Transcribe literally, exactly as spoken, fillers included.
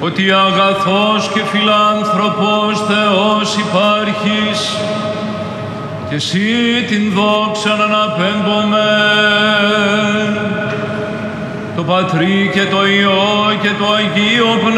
ότι αγαθός και φιλάνθρωπος Θεός υπάρχεις, και εσύ την δόξαν αναπέμπομε, το Πατρί και το Υιό και το Αγίο Πνεύμα,